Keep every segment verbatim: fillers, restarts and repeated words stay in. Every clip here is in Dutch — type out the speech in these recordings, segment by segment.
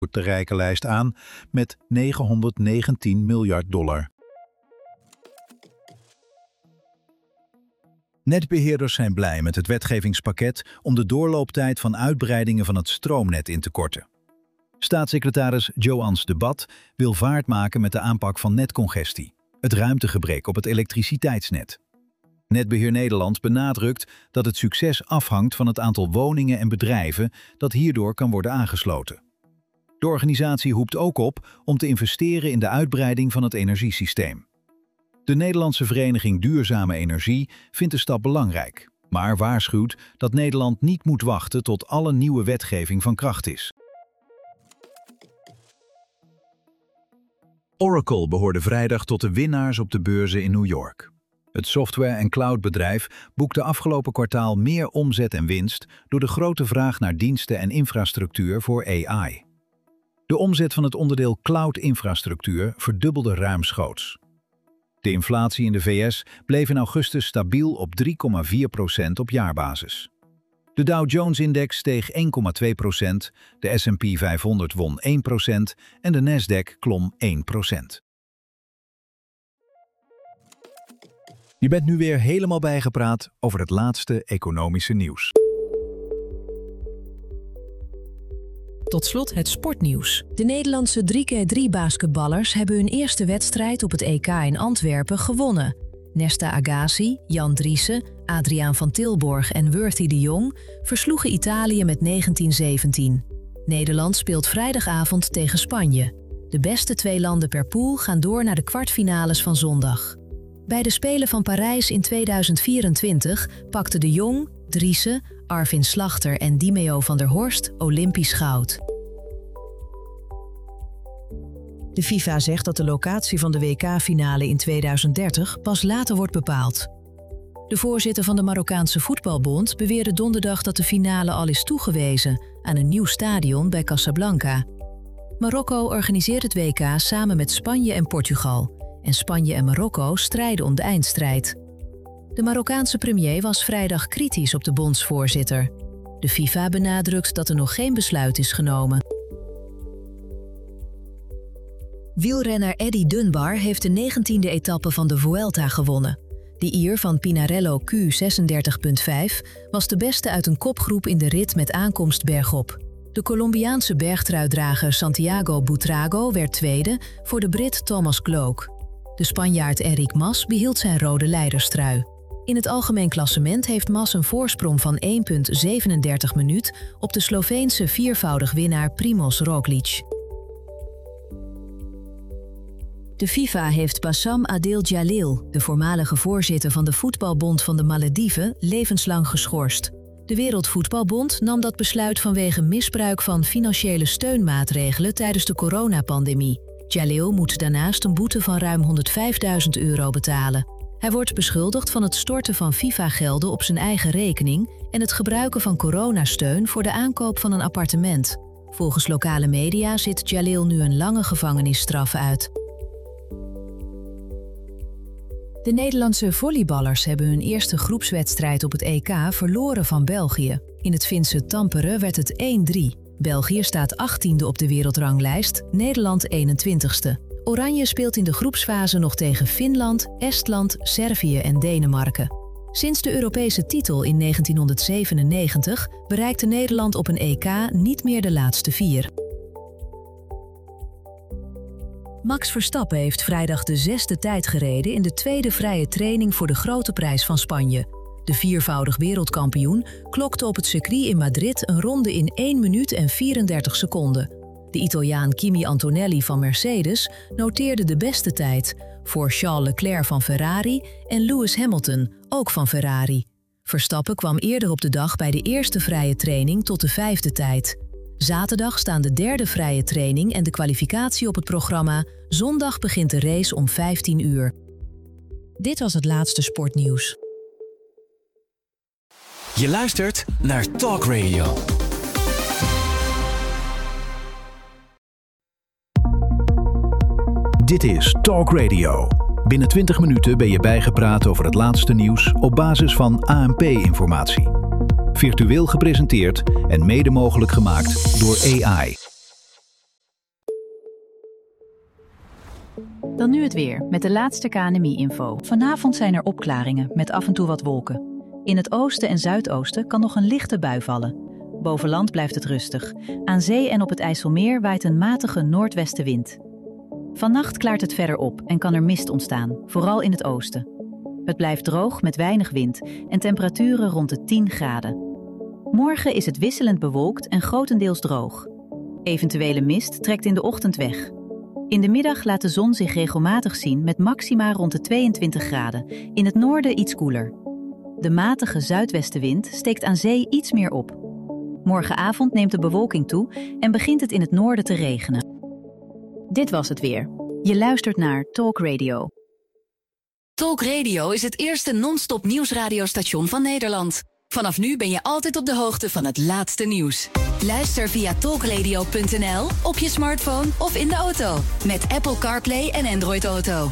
de rijkenlijst aan met negenhonderdnegentien miljard dollar. Netbeheerders zijn blij met het wetgevingspakket om de doorlooptijd van uitbreidingen van het stroomnet in te korten. Staatssecretaris Joans de Bat wil vaart maken met de aanpak van netcongestie, het ruimtegebrek op het elektriciteitsnet. Netbeheer Nederland benadrukt dat het succes afhangt van het aantal woningen en bedrijven dat hierdoor kan worden aangesloten. De organisatie roept ook op om te investeren in de uitbreiding van het energiesysteem. De Nederlandse Vereniging Duurzame Energie vindt de stap belangrijk, maar waarschuwt dat Nederland niet moet wachten tot alle nieuwe wetgeving van kracht is. Oracle behoorde vrijdag tot de winnaars op de beurzen in New York. Het software- en cloudbedrijf boekte afgelopen kwartaal meer omzet en winst door de grote vraag naar diensten en infrastructuur voor A I. De omzet van het onderdeel cloud-infrastructuur verdubbelde ruimschoots. De inflatie in de V S bleef in augustus stabiel op drie komma vier procent op jaarbasis. De Dow Jones-index steeg één komma twee procent, de S en P vijfhonderd won één procent en de Nasdaq klom één procent. Je bent nu weer helemaal bijgepraat over het laatste economische nieuws. Tot slot het sportnieuws. De Nederlandse drie keer drie basketballers hebben hun eerste wedstrijd op het E K in Antwerpen gewonnen. Nesta Agassi, Jan Driessen, Adriaan van Tilborg en Worthy de Jong versloegen Italië met negentien zeventien. Nederland speelt vrijdagavond tegen Spanje. De beste twee landen per pool gaan door naar de kwartfinales van zondag. Bij de Spelen van Parijs in tweeduizend vierentwintig pakten de Jong, Driessen, Arvin Slachter en Dimeo van der Horst Olympisch goud. De FIFA zegt dat de locatie van de W K-finale in tweeduizend dertig pas later wordt bepaald. De voorzitter van de Marokkaanse Voetbalbond beweerde donderdag dat de finale al is toegewezen aan een nieuw stadion bij Casablanca. Marokko organiseert het W K samen met Spanje en Portugal. En Spanje en Marokko strijden om de eindstrijd. De Marokkaanse premier was vrijdag kritisch op de bondsvoorzitter. De FIFA benadrukt dat er nog geen besluit is genomen. Wielrenner Eddy Dunbar heeft de negentiende etappe van de Vuelta gewonnen. De Ier van Pinarello Q zesendertig komma vijf was de beste uit een kopgroep in de rit met aankomst bergop. De Colombiaanse bergtruidrager Santiago Buitrago werd tweede voor de Brit Thomas Glock. De Spanjaard Enric Mas behield zijn rode leiderstrui. In het algemeen klassement heeft Mas een voorsprong van één komma zevenendertig minuut op de Sloveense viervoudig winnaar Primoz Roglic. De FIFA heeft Bassam Adil Jalil, de voormalige voorzitter van de Voetbalbond van de Malediven, levenslang geschorst. De Wereldvoetbalbond nam dat besluit vanwege misbruik van financiële steunmaatregelen tijdens de coronapandemie. Jalil moet daarnaast een boete van ruim honderdvijfduizend euro betalen. Hij wordt beschuldigd van het storten van FIFA-gelden op zijn eigen rekening en het gebruiken van coronasteun voor de aankoop van een appartement. Volgens lokale media zit Jalil nu een lange gevangenisstraf uit. De Nederlandse volleyballers hebben hun eerste groepswedstrijd op het E K verloren van België. In het Finse Tampere werd het één drie. België staat achttiende op de wereldranglijst, Nederland eenentwintigste. Oranje speelt in de groepsfase nog tegen Finland, Estland, Servië en Denemarken. Sinds de Europese titel in negentienhonderdzevenennegentig bereikte Nederland op een E K niet meer de laatste vier. Max Verstappen heeft vrijdag de zesde tijd gereden in de tweede vrije training voor de Grote Prijs van Spanje. De viervoudig wereldkampioen klokte op het circuit in Madrid een ronde in één minuut en vierendertig seconden. De Italiaan Kimi Antonelli van Mercedes noteerde de beste tijd, voor Charles Leclerc van Ferrari en Lewis Hamilton, ook van Ferrari. Verstappen kwam eerder op de dag bij de eerste vrije training tot de vijfde tijd. Zaterdag staan de derde vrije training en de kwalificatie op het programma. Zondag begint de race om vijftien uur. Dit was het laatste sportnieuws. Je luistert naar Talk Radio. Dit is Talk Radio. Binnen twintig minuten ben je bijgepraat over het laatste nieuws op basis van A N P-informatie. Virtueel gepresenteerd en mede mogelijk gemaakt door A I. Dan nu het weer, met de laatste K N M I-info. Vanavond zijn er opklaringen, met af en toe wat wolken. In het oosten en zuidoosten kan nog een lichte bui vallen. Boven land blijft het rustig. Aan zee en op het IJsselmeer waait een matige noordwestenwind. Vannacht klaart het verder op en kan er mist ontstaan, vooral in het oosten. Het blijft droog met weinig wind en temperaturen rond de tien graden. Morgen is het wisselend bewolkt en grotendeels droog. Eventuele mist trekt in de ochtend weg. In de middag laat de zon zich regelmatig zien met maxima rond de tweeëntwintig graden. In het noorden iets koeler. De matige zuidwestenwind steekt aan zee iets meer op. Morgenavond neemt de bewolking toe en begint het in het noorden te regenen. Dit was het weer. Je luistert naar Talk Radio. Talk Radio is het eerste non-stop nieuwsradiostation van Nederland. Vanaf nu ben je altijd op de hoogte van het laatste nieuws. Luister via talkradio punt n l, op je smartphone of in de auto. Met Apple CarPlay en Android Auto.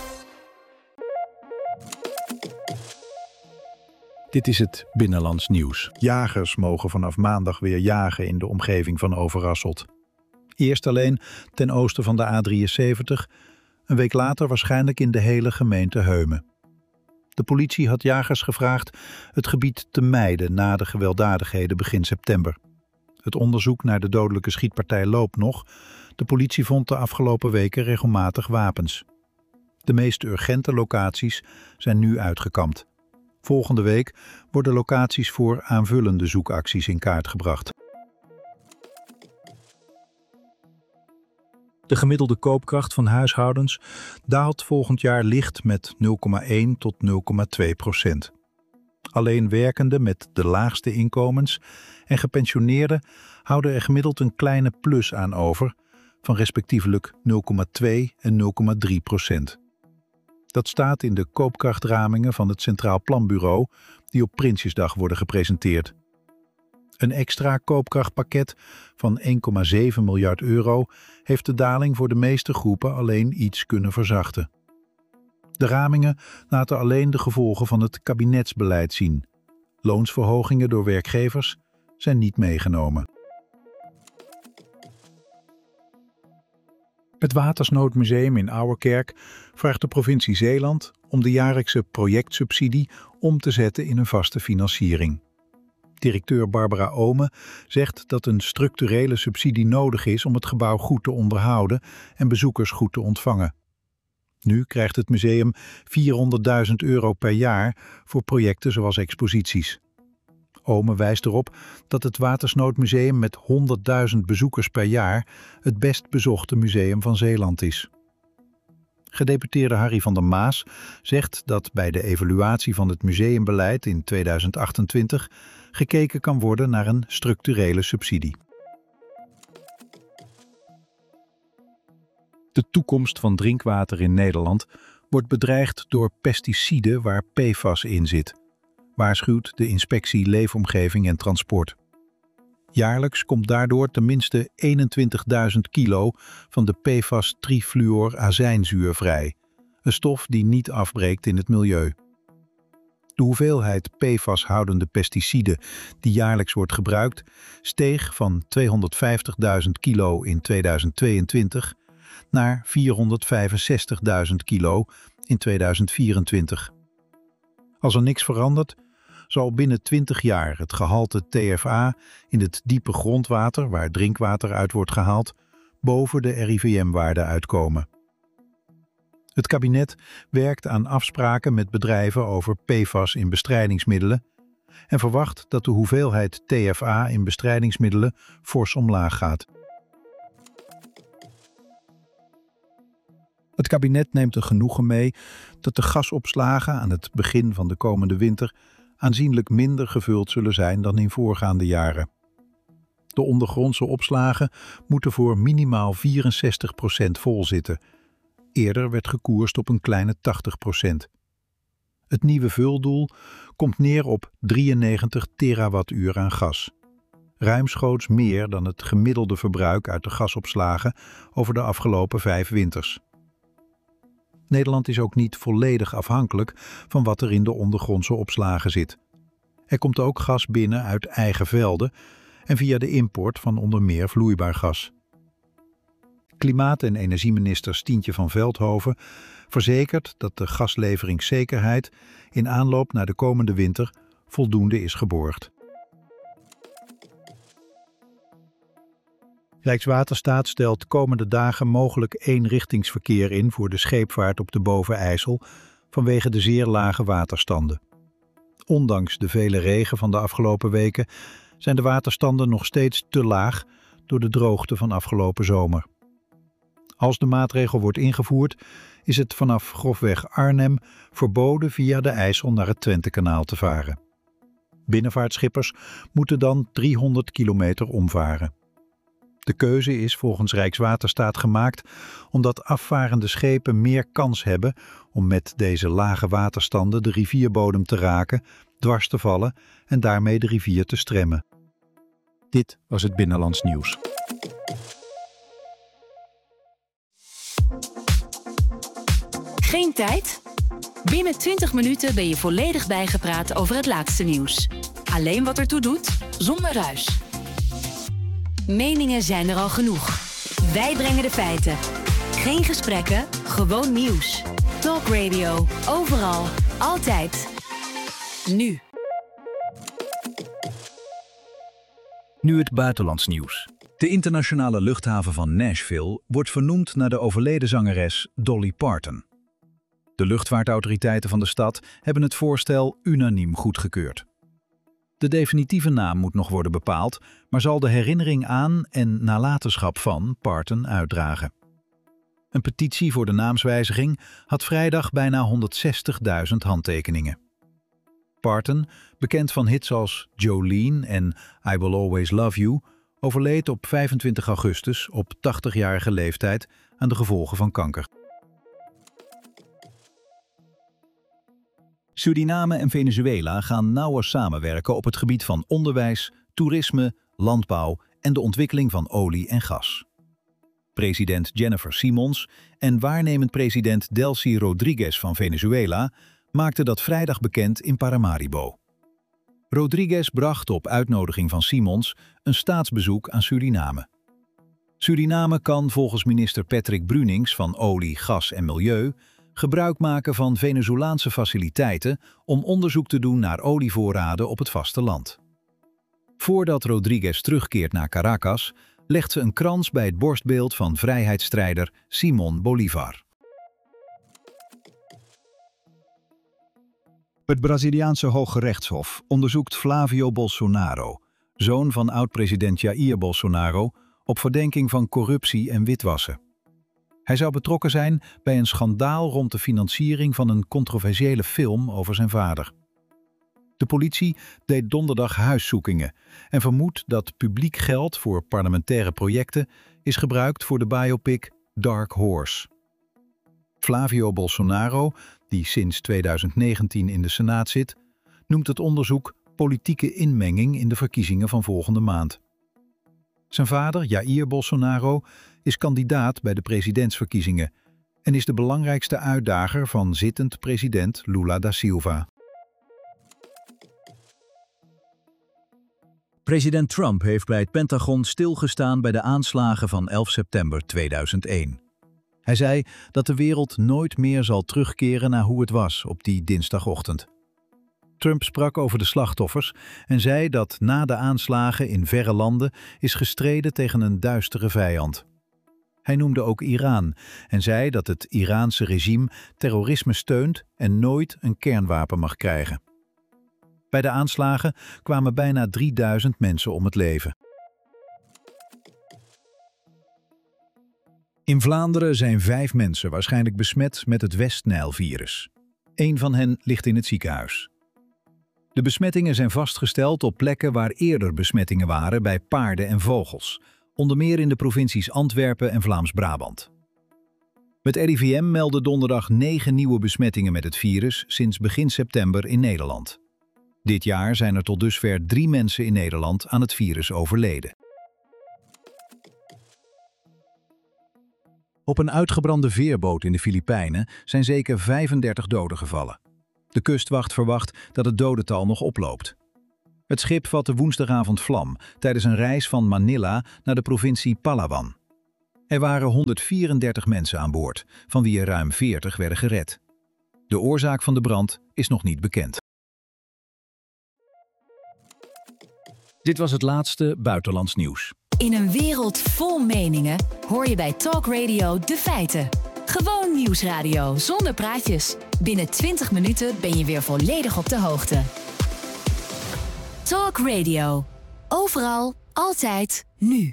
Dit is het Binnenlands Nieuws. Jagers mogen vanaf maandag weer jagen in de omgeving van Overasselt. Eerst alleen ten oosten van de A drieënzeventig, een week later waarschijnlijk in de hele gemeente Heumen. De politie had jagers gevraagd het gebied te mijden na de gewelddadigheden begin september. Het onderzoek naar de dodelijke schietpartij loopt nog. De politie vond de afgelopen weken regelmatig wapens. De meest urgente locaties zijn nu uitgekampt. Volgende week worden locaties voor aanvullende zoekacties in kaart gebracht. De gemiddelde koopkracht van huishoudens daalt volgend jaar licht met nul komma één tot nul komma twee procent. Alleen werkenden met de laagste inkomens en gepensioneerden houden er gemiddeld een kleine plus aan over van respectievelijk nul komma twee en nul komma drie procent. Dat staat in de koopkrachtramingen van het Centraal Planbureau die op Prinsjesdag worden gepresenteerd. Een extra koopkrachtpakket van één komma zeven miljard euro heeft de daling voor de meeste groepen alleen iets kunnen verzachten. De ramingen laten alleen de gevolgen van het kabinetsbeleid zien. Loonsverhogingen door werkgevers zijn niet meegenomen. Het Watersnoodmuseum in Ouwerkerk vraagt de provincie Zeeland om de jaarlijkse projectsubsidie om te zetten in een vaste financiering. Directeur Barbara Omen zegt dat een structurele subsidie nodig is om het gebouw goed te onderhouden en bezoekers goed te ontvangen. Nu krijgt het museum vierhonderdduizend euro per jaar voor projecten zoals exposities. Omen wijst erop dat het Watersnoodmuseum met honderdduizend bezoekers per jaar het best bezochte museum van Zeeland is. Gedeputeerde Harry van der Maas zegt dat bij de evaluatie van het museumbeleid in tweeduizend achtentwintig gekeken kan worden naar een structurele subsidie. De toekomst van drinkwater in Nederland wordt bedreigd door pesticiden waar P F A S in zit, waarschuwt de Inspectie Leefomgeving en Transport. Jaarlijks komt daardoor tenminste eenentwintigduizend kilo van de P F A S trifluorazijnzuur vrij, een stof die niet afbreekt in het milieu. De hoeveelheid P F A S-houdende pesticiden die jaarlijks wordt gebruikt steeg van tweehonderdvijftigduizend kilo in tweeduizend tweeëntwintig naar vierhonderdvijfenzestigduizend kilo in tweeduizend vierentwintig. Als er niks verandert, zal binnen twintig jaar het gehalte T F A in het diepe grondwater, waar drinkwater uit wordt gehaald, boven de R I V M-waarde uitkomen. Het kabinet werkt aan afspraken met bedrijven over P F A S in bestrijdingsmiddelen en verwacht dat de hoeveelheid T F A in bestrijdingsmiddelen fors omlaag gaat. Het kabinet neemt er genoegen mee dat de gasopslagen aan het begin van de komende winter aanzienlijk minder gevuld zullen zijn dan in voorgaande jaren. De ondergrondse opslagen moeten voor minimaal vierenzestig procent vol zitten. Eerder werd gekoerst op een kleine tachtig procent. Het nieuwe vuldoel komt neer op drieënnegentig terawattuur aan gas. Ruimschoots meer dan het gemiddelde verbruik uit de gasopslagen over de afgelopen vijf winters. Nederland is ook niet volledig afhankelijk van wat er in de ondergrondse opslagen zit. Er komt ook gas binnen uit eigen velden en via de import van onder meer vloeibaar gas. Klimaat- en energieminister Stientje van Veldhoven verzekert dat de gasleveringszekerheid in aanloop naar de komende winter voldoende is geborgd. Rijkswaterstaat stelt komende dagen mogelijk eenrichtingsverkeer in voor de scheepvaart op de Boven-IJssel vanwege de zeer lage waterstanden. Ondanks de vele regen van de afgelopen weken zijn de waterstanden nog steeds te laag door de droogte van afgelopen zomer. Als de maatregel wordt ingevoerd, is het vanaf grofweg Arnhem verboden via de IJssel naar het Twentekanaal te varen. Binnenvaartschippers moeten dan driehonderd kilometer omvaren. De keuze is volgens Rijkswaterstaat gemaakt omdat afvarende schepen meer kans hebben om met deze lage waterstanden de rivierbodem te raken, dwars te vallen en daarmee de rivier te stremmen. Dit was het Binnenlands Nieuws. Geen tijd? Binnen twintig minuten ben je volledig bijgepraat over het laatste nieuws. Alleen wat ertoe doet, zonder ruis. Meningen zijn er al genoeg. Wij brengen de feiten. Geen gesprekken, gewoon nieuws. Talk Radio, overal, altijd. Nu. Nu het buitenlands nieuws. De internationale luchthaven van Nashville wordt vernoemd naar de overleden zangeres Dolly Parton. De luchtvaartautoriteiten van de stad hebben het voorstel unaniem goedgekeurd. De definitieve naam moet nog worden bepaald, maar zal de herinnering aan en nalatenschap van Parton uitdragen. Een petitie voor de naamswijziging had vrijdag bijna honderdzestigduizend handtekeningen. Parton, bekend van hits als Jolene en I Will Always Love You, overleed op vijfentwintig augustus op tachtigjarige leeftijd aan de gevolgen van kanker. Suriname en Venezuela gaan nauwer samenwerken op het gebied van onderwijs, toerisme, landbouw en de ontwikkeling van olie en gas. President Jennifer Simons en waarnemend president Delcy Rodriguez van Venezuela maakten dat vrijdag bekend in Paramaribo. Rodriguez bracht op uitnodiging van Simons een staatsbezoek aan Suriname. Suriname kan volgens minister Patrick Brunings van Olie, Gas en Milieu gebruik maken van Venezolaanse faciliteiten om onderzoek te doen naar olievoorraden op het vasteland. Voordat Rodriguez terugkeert naar Caracas, legt ze een krans bij het borstbeeld van vrijheidsstrijder Simón Bolívar. Het Braziliaanse Hoge Rechtshof onderzoekt Flávio Bolsonaro, zoon van oud-president Jair Bolsonaro, op verdenking van corruptie en witwassen. Hij zou betrokken zijn bij een schandaal rond de financiering van een controversiële film over zijn vader. De politie deed donderdag huiszoekingen en vermoedt dat publiek geld voor parlementaire projecten is gebruikt voor de biopic Dark Horse. Flávio Bolsonaro, die sinds tweeduizend negentien in de Senaat zit, noemt het onderzoek politieke inmenging in de verkiezingen van volgende maand. Zijn vader, Jair Bolsonaro, is kandidaat bij de presidentsverkiezingen en is de belangrijkste uitdager van zittend president Lula da Silva. President Trump heeft bij het Pentagon stilgestaan bij de aanslagen van elf september tweeduizend één. Hij zei dat de wereld nooit meer zal terugkeren naar hoe het was op die dinsdagochtend. Trump sprak over de slachtoffers en zei dat na de aanslagen in verre landen is gestreden tegen een duistere vijand. Hij noemde ook Iran en zei dat het Iraanse regime terrorisme steunt en nooit een kernwapen mag krijgen. Bij de aanslagen kwamen bijna drieduizend mensen om het leven. In Vlaanderen zijn vijf mensen waarschijnlijk besmet met het West-Nijl-virus. Eén van hen ligt in het ziekenhuis. De besmettingen zijn vastgesteld op plekken waar eerder besmettingen waren bij paarden en vogels, onder meer in de provincies Antwerpen en Vlaams-Brabant. Het R I V M meldde donderdag negen nieuwe besmettingen met het virus sinds begin september in Nederland. Dit jaar zijn er tot dusver drie mensen in Nederland aan het virus overleden. Op een uitgebrande veerboot in de Filipijnen zijn zeker vijfendertig doden gevallen. De kustwacht verwacht dat het dodental nog oploopt. Het schip vatte woensdagavond vlam tijdens een reis van Manila naar de provincie Palawan. Er waren honderdvierendertig mensen aan boord, van wie er ruim veertig werden gered. De oorzaak van de brand is nog niet bekend. Dit was het laatste buitenlands nieuws. In een wereld vol meningen hoor je bij Talk Radio de feiten. Gewoon nieuwsradio zonder praatjes. Binnen twintig minuten ben je weer volledig op de hoogte. Talk Radio. Overal, altijd, nu.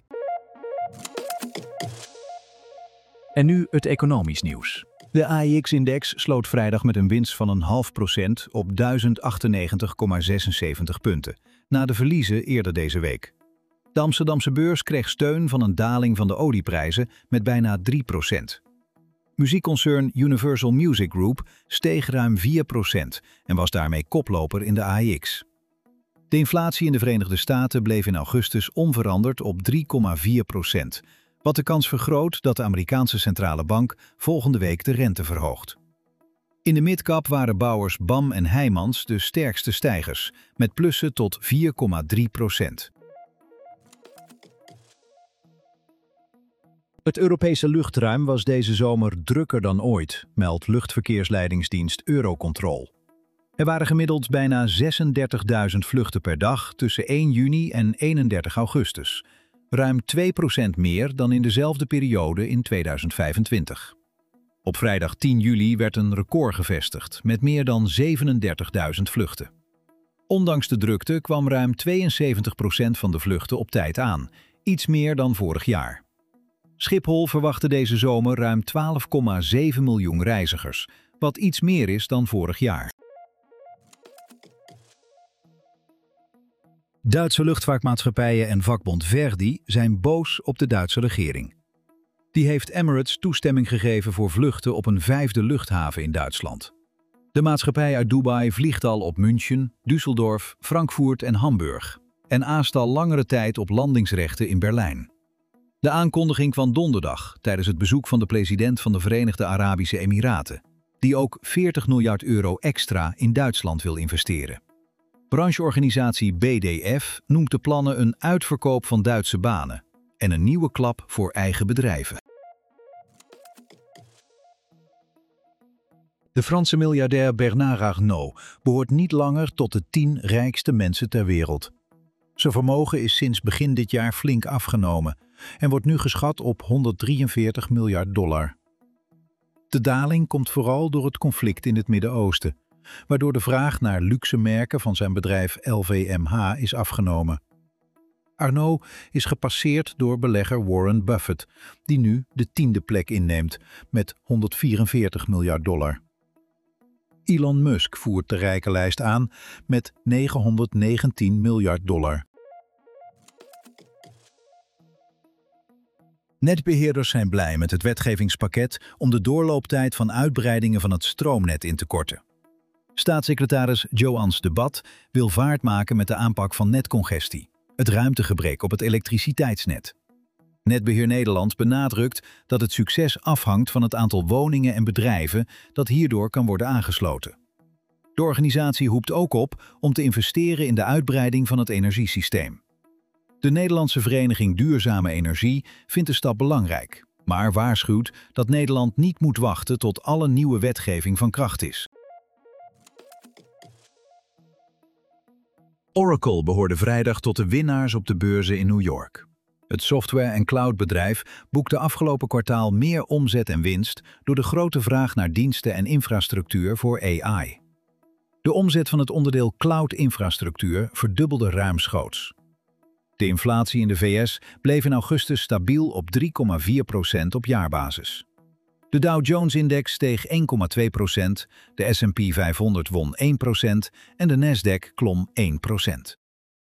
En nu het economisch nieuws. De A I X-index sloot vrijdag met een winst van een half procent op duizend achtennegentig komma zesenzeventig punten, na de verliezen eerder deze week. De Amsterdamse beurs kreeg steun van een daling van de olieprijzen met bijna drie procent. Muziekconcern Universal Music Group steeg ruim vier procent en was daarmee koploper in de A I X. De inflatie in de Verenigde Staten bleef in augustus onveranderd op drie komma vier procent, wat de kans vergroot dat de Amerikaanse centrale bank volgende week de rente verhoogt. In de midcap waren bouwers B A M en Heijmans de sterkste stijgers, met plussen tot vier komma drie procent. Het Europese luchtruim was deze zomer drukker dan ooit, meldt luchtverkeersleidingsdienst Eurocontrol. Er waren gemiddeld bijna zesendertigduizend vluchten per dag tussen één juni en eenendertig augustus. Ruim twee procent meer dan in dezelfde periode in tweeduizend vijfentwintig. Op vrijdag tien juli werd een record gevestigd met meer dan zevenendertigduizend vluchten. Ondanks de drukte kwam ruim tweeënzeventig procent van de vluchten op tijd aan, iets meer dan vorig jaar. Schiphol verwachtte deze zomer ruim twaalf komma zeven miljoen reizigers, wat iets meer is dan vorig jaar. Duitse luchtvaartmaatschappijen en vakbond Verdi zijn boos op de Duitse regering. Die heeft Emirates toestemming gegeven voor vluchten op een vijfde luchthaven in Duitsland. De maatschappij uit Dubai vliegt al op München, Düsseldorf, Frankfurt en Hamburg en aast al langere tijd op landingsrechten in Berlijn. De aankondiging van donderdag tijdens het bezoek van de president van de Verenigde Arabische Emiraten, die ook veertig miljard euro extra in Duitsland wil investeren. Brancheorganisatie B D F noemt de plannen een uitverkoop van Duitse banen en een nieuwe klap voor eigen bedrijven. De Franse miljardair Bernard Arnault behoort niet langer tot de tien rijkste mensen ter wereld. Zijn vermogen is sinds begin dit jaar flink afgenomen en wordt nu geschat op honderddrieënveertig miljard dollar. De daling komt vooral door het conflict in het Midden-Oosten, waardoor de vraag naar luxe merken van zijn bedrijf L V M H is afgenomen. Arnault is gepasseerd door belegger Warren Buffett, die nu de tiende plek inneemt met honderdvierenveertig miljard dollar. Elon Musk voert de rijkenlijst aan met negenhonderdnegentien miljard dollar. Netbeheerders zijn blij met het wetgevingspakket om de doorlooptijd van uitbreidingen van het stroomnet in te korten. Staatssecretaris Joans de Bat wil vaart maken met de aanpak van netcongestie, het ruimtegebrek op het elektriciteitsnet. Netbeheer Nederland benadrukt dat het succes afhangt van het aantal woningen en bedrijven dat hierdoor kan worden aangesloten. De organisatie roept ook op om te investeren in de uitbreiding van het energiesysteem. De Nederlandse Vereniging Duurzame Energie vindt de stap belangrijk, maar waarschuwt dat Nederland niet moet wachten tot alle nieuwe wetgeving van kracht is. Oracle behoorde vrijdag tot de winnaars op de beurzen in New York. Het software- en cloudbedrijf boekte afgelopen kwartaal meer omzet en winst door de grote vraag naar diensten en infrastructuur voor A I. De omzet van het onderdeel cloud-infrastructuur verdubbelde ruimschoots. De inflatie in de V S bleef in augustus stabiel op drie komma vier procent op jaarbasis. De Dow Jones-index steeg één komma twee procent, de S en P vijfhonderd won één procent en de Nasdaq klom één procent.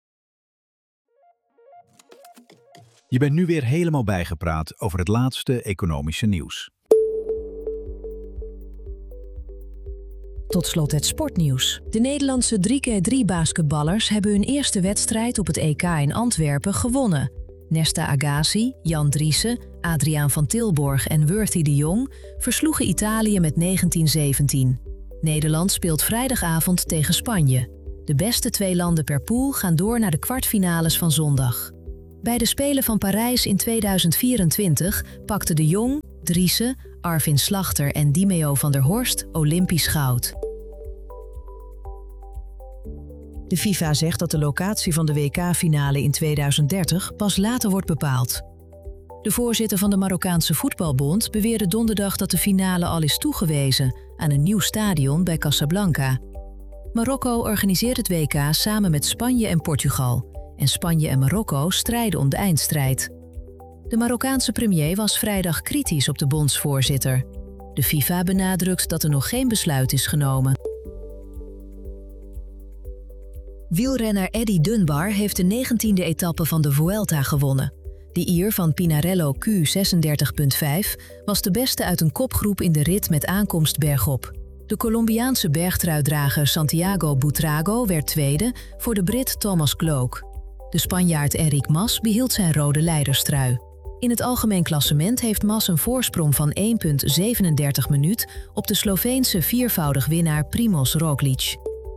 Je bent nu weer helemaal bijgepraat over het laatste economische nieuws. Tot slot het sportnieuws. De Nederlandse drie keer drie basketballers hebben hun eerste wedstrijd op het E K in Antwerpen gewonnen. Nesta Agassi, Jan Driessen, Adriaan van Tilborg en Worthy de Jong versloegen Italië met negentien zeventien. Nederland speelt vrijdagavond tegen Spanje. De beste twee landen per pool gaan door naar de kwartfinales van zondag. Bij de Spelen van Parijs in tweeduizend vierentwintig pakten De Jong, Driessen, Arvin Slachter en Dimeo van der Horst Olympisch goud. De FIFA zegt dat de locatie van de W K-finale in tweeduizend dertig pas later wordt bepaald. De voorzitter van de Marokkaanse Voetbalbond beweerde donderdag dat de finale al is toegewezen aan een nieuw stadion bij Casablanca. Marokko organiseert het W K samen met Spanje en Portugal. En Spanje en Marokko strijden om de eindstrijd. De Marokkaanse premier was vrijdag kritisch op de bondsvoorzitter. De FIFA benadrukt dat er nog geen besluit is genomen. Wielrenner Eddie Dunbar heeft de negentiende etappe van de Vuelta gewonnen. De Ier van Pinarello Q zesendertig komma vijf was de beste uit een kopgroep in de rit met aankomst bergop. De Colombiaanse bergtruidrager Santiago Buitrago werd tweede voor de Brit Thomas Glock. De Spanjaard Enric Mas behield zijn rode leiderstrui. In het algemeen klassement heeft Mas een voorsprong van één komma zevenendertig minuut op de Sloveense viervoudig winnaar Primož Roglič.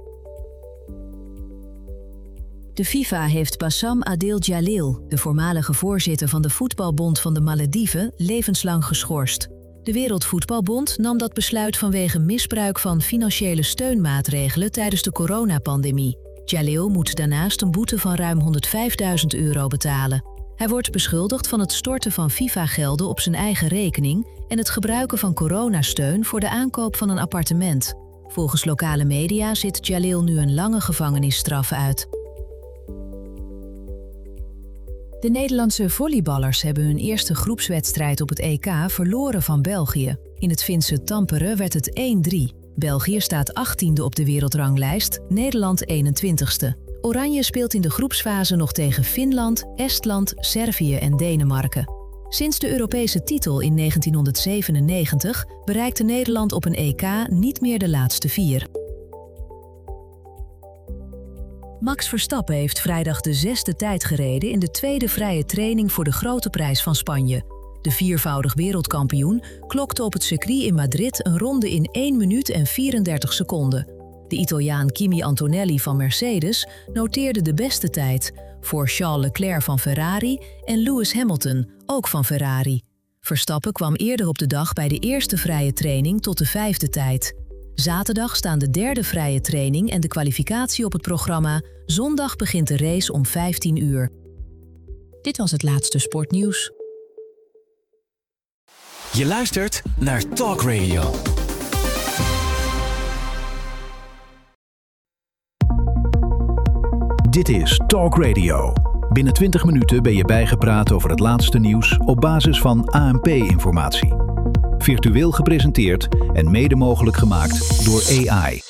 De FIFA heeft Bassam Adil Jalil, de voormalige voorzitter van de Voetbalbond van de Malediven, levenslang geschorst. De Wereldvoetbalbond nam dat besluit vanwege misbruik van financiële steunmaatregelen tijdens de coronapandemie. Jalil moet daarnaast een boete van ruim honderdvijfduizend euro betalen. Hij wordt beschuldigd van het storten van FIFA-gelden op zijn eigen rekening en het gebruiken van coronasteun voor de aankoop van een appartement. Volgens lokale media zit Jalil nu een lange gevangenisstraf uit. De Nederlandse volleyballers hebben hun eerste groepswedstrijd op het E K verloren van België. In het Finse Tampere werd het één drie. België staat achttiende op de wereldranglijst, Nederland eenentwintigste. Oranje speelt in de groepsfase nog tegen Finland, Estland, Servië en Denemarken. Sinds de Europese titel in negentienhonderdzevenennegentig bereikte Nederland op een E K niet meer de laatste vier. Max Verstappen heeft vrijdag de zesde tijd gereden in de tweede vrije training voor de Grote Prijs van Spanje. De viervoudig wereldkampioen klokte op het circuit in Madrid een ronde in één minuut en vierendertig seconden. De Italiaan Kimi Antonelli van Mercedes noteerde de beste tijd, voor Charles Leclerc van Ferrari en Lewis Hamilton, ook van Ferrari. Verstappen kwam eerder op de dag bij de eerste vrije training tot de vijfde tijd. Zaterdag staan de derde vrije training en de kwalificatie op het programma. Zondag begint de race om vijftien uur. Dit was het laatste sportnieuws. Je luistert naar Talk Radio. Dit is Talk Radio. Binnen twintig minuten ben je bijgepraat over het laatste nieuws op basis van A N P-informatie. Virtueel gepresenteerd en mede mogelijk gemaakt door A I.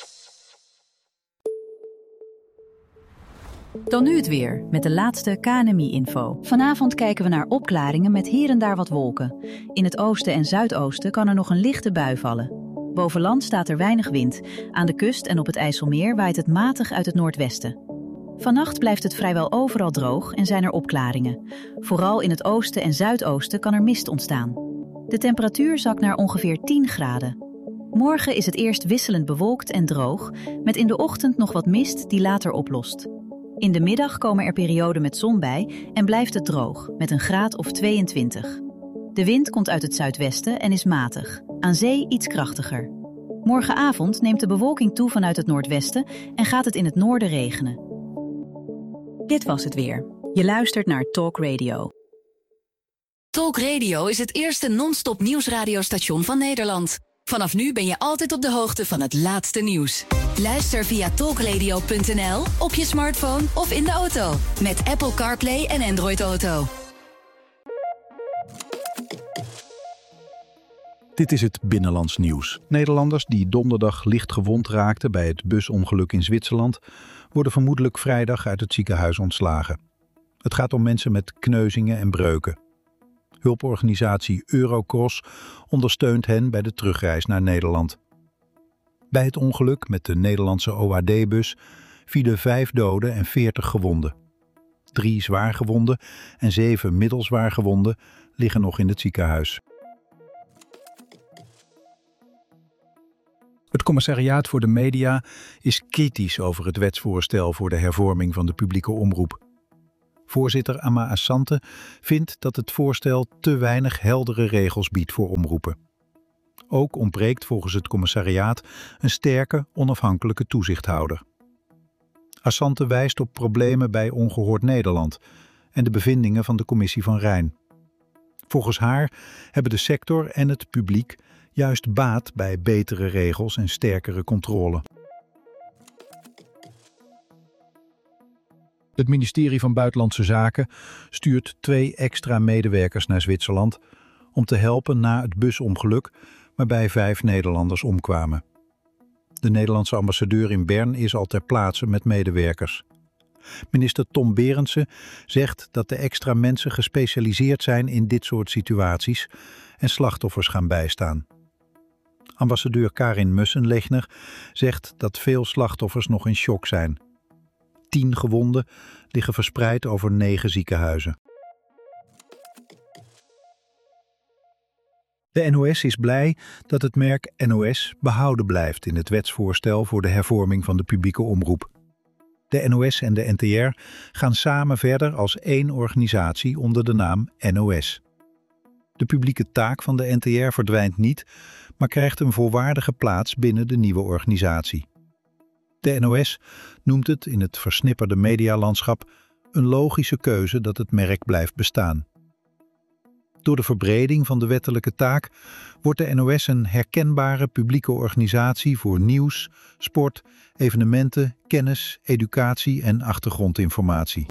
Dan nu het weer, met de laatste K N M I-info. Vanavond kijken we naar opklaringen met hier en daar wat wolken. In het oosten en zuidoosten kan er nog een lichte bui vallen. Boven land staat er weinig wind. Aan de kust en op het IJsselmeer waait het matig uit het noordwesten. Vannacht blijft het vrijwel overal droog en zijn er opklaringen. Vooral in het oosten en zuidoosten kan er mist ontstaan. De temperatuur zakt naar ongeveer tien graden. Morgen is het eerst wisselend bewolkt en droog, met in de ochtend nog wat mist die later oplost. In de middag komen er perioden met zon bij en blijft het droog, met een graad of tweeëntwintig. De wind komt uit het zuidwesten en is matig, aan zee iets krachtiger. Morgenavond neemt de bewolking toe vanuit het noordwesten en gaat het in het noorden regenen. Dit was het weer. Je luistert naar Talk Radio. Talk Radio is het eerste non-stop nieuwsradiostation van Nederland. Vanaf nu ben je altijd op de hoogte van het laatste nieuws. Luister via talkradio punt n l, op je smartphone of in de auto. Met Apple CarPlay en Android Auto. Dit is het Binnenlands Nieuws. Nederlanders die donderdag licht gewond raakten bij het busongeluk in Zwitserland worden vermoedelijk vrijdag uit het ziekenhuis ontslagen. Het gaat om mensen met kneuzingen en breuken. Hulporganisatie Eurocross ondersteunt hen bij de terugreis naar Nederland. Bij het ongeluk met de Nederlandse O A D-bus vielen vijf doden en veertig gewonden. Drie zwaargewonden en zeven middelzwaargewonden liggen nog in het ziekenhuis. Het Commissariaat voor de Media is kritisch over het wetsvoorstel voor de hervorming van de publieke omroep. Voorzitter Ama Asante vindt dat het voorstel te weinig heldere regels biedt voor omroepen. Ook ontbreekt volgens het commissariaat een sterke, onafhankelijke toezichthouder. Asante wijst op problemen bij Ongehoord Nederland en de bevindingen van de Commissie van Rijn. Volgens haar hebben de sector en het publiek juist baat bij betere regels en sterkere controle. Het ministerie van Buitenlandse Zaken stuurt twee extra medewerkers naar Zwitserland om te helpen na het busongeluk waarbij vijf Nederlanders omkwamen. De Nederlandse ambassadeur in Bern is al ter plaatse met medewerkers. Minister Tom Berendsen zegt dat de extra mensen gespecialiseerd zijn in dit soort situaties en slachtoffers gaan bijstaan. Ambassadeur Karin Mussenlechner zegt dat veel slachtoffers nog in shock zijn. Tien gewonden liggen verspreid over negen ziekenhuizen. De N O S is blij dat het merk N O S behouden blijft in het wetsvoorstel voor de hervorming van de publieke omroep. De N O S en de N T R gaan samen verder als één organisatie onder de naam N O S. De publieke taak van de N T R verdwijnt niet, maar krijgt een volwaardige plaats binnen de nieuwe organisatie. De N O S noemt het in het versnipperde medialandschap een logische keuze dat het merk blijft bestaan. Door de verbreding van de wettelijke taak wordt de N O S een herkenbare publieke organisatie voor nieuws, sport, evenementen, kennis, educatie en achtergrondinformatie.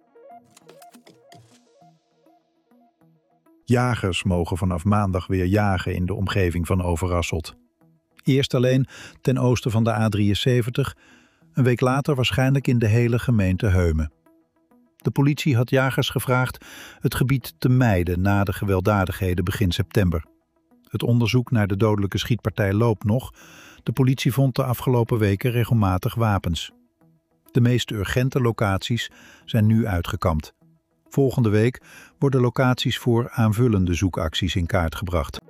Jagers mogen vanaf maandag weer jagen in de omgeving van Overasselt. Eerst alleen ten oosten van de A drieënzeventig, een week later waarschijnlijk in de hele gemeente Heumen. De politie had jagers gevraagd het gebied te mijden na de gewelddadigheden begin september. Het onderzoek naar de dodelijke schietpartij loopt nog. De politie vond de afgelopen weken regelmatig wapens. De meest urgente locaties zijn nu uitgekampt. Volgende week worden locaties voor aanvullende zoekacties in kaart gebracht.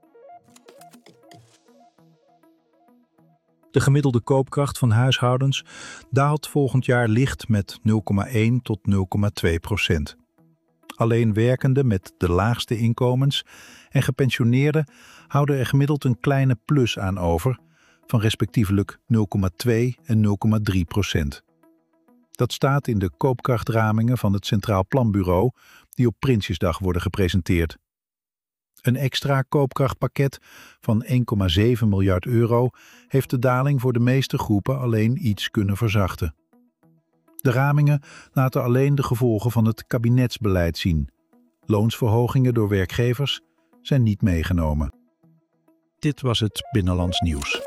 De gemiddelde koopkracht van huishoudens daalt volgend jaar licht met nul komma één tot nul komma twee procent. Alleen werkenden met de laagste inkomens en gepensioneerden houden er gemiddeld een kleine plus aan over van respectievelijk nul komma twee en nul komma drie procent. Dat staat in de koopkrachtramingen van het Centraal Planbureau die op Prinsjesdag worden gepresenteerd. Een extra koopkrachtpakket van één komma zeven miljard euro heeft de daling voor de meeste groepen alleen iets kunnen verzachten. De ramingen laten alleen de gevolgen van het kabinetsbeleid zien. Loonsverhogingen door werkgevers zijn niet meegenomen. Dit was het Binnenlands Nieuws.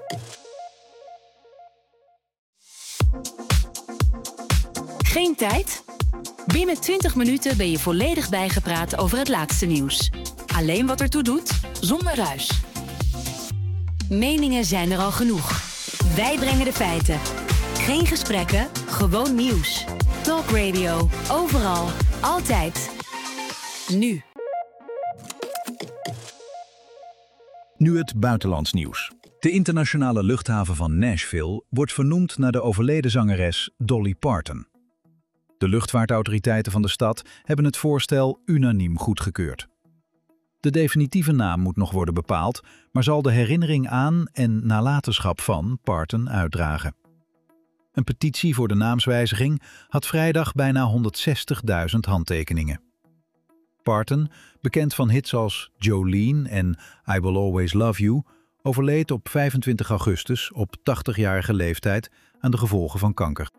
Geen tijd? Binnen twintig minuten ben je volledig bijgepraat over het laatste nieuws. Alleen wat ertoe doet, zonder ruis. Meningen zijn er al genoeg. Wij brengen de feiten. Geen gesprekken, gewoon nieuws. Talk Radio, overal, altijd. Nu. Nu het buitenlands nieuws. De internationale luchthaven van Nashville wordt vernoemd naar de overleden zangeres Dolly Parton. De luchtvaartautoriteiten van de stad hebben het voorstel unaniem goedgekeurd. De definitieve naam moet nog worden bepaald, maar zal de herinnering aan en nalatenschap van Parton uitdragen. Een petitie voor de naamswijziging had vrijdag bijna honderdzestigduizend handtekeningen. Parton, bekend van hits als Jolene en I Will Always Love You, overleed op vijfentwintig augustus op tachtigjarige leeftijd aan de gevolgen van kanker.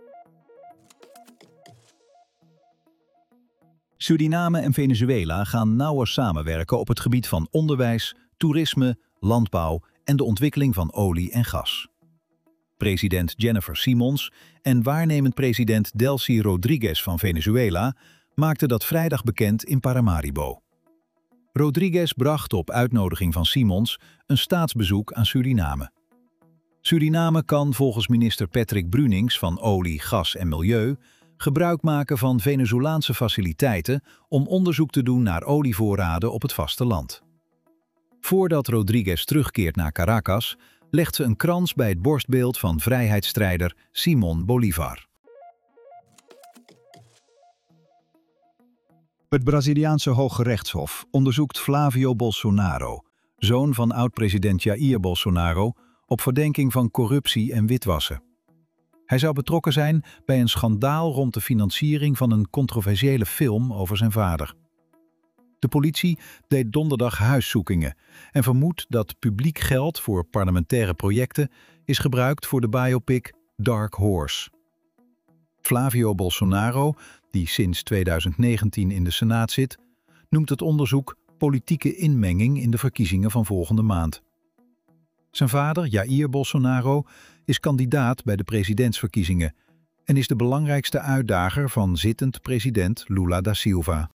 Suriname en Venezuela gaan nauwer samenwerken op het gebied van onderwijs, toerisme, landbouw en de ontwikkeling van olie en gas. President Jennifer Simons en waarnemend president Delcy Rodriguez van Venezuela maakten dat vrijdag bekend in Paramaribo. Rodriguez bracht op uitnodiging van Simons een staatsbezoek aan Suriname. Suriname kan volgens minister Patrick Brunings van Olie, Gas en Milieu gebruik maken van Venezolaanse faciliteiten om onderzoek te doen naar olievoorraden op het vasteland. Voordat Rodriguez terugkeert naar Caracas, legt ze een krans bij het borstbeeld van vrijheidsstrijder Simón Bolívar. Het Braziliaanse Hoge Rechtshof onderzoekt Flávio Bolsonaro, zoon van oud-president Jair Bolsonaro, op verdenking van corruptie en witwassen. Hij zou betrokken zijn bij een schandaal rond de financiering van een controversiële film over zijn vader. De politie deed donderdag huiszoekingen en vermoedt dat publiek geld voor parlementaire projecten is gebruikt voor de biopic Dark Horse. Flávio Bolsonaro, die sinds tweeduizend negentien in de Senaat zit, noemt het onderzoek politieke inmenging in de verkiezingen van volgende maand. Zijn vader, Jair Bolsonaro, is kandidaat bij de presidentsverkiezingen en is de belangrijkste uitdager van zittend president Lula da Silva.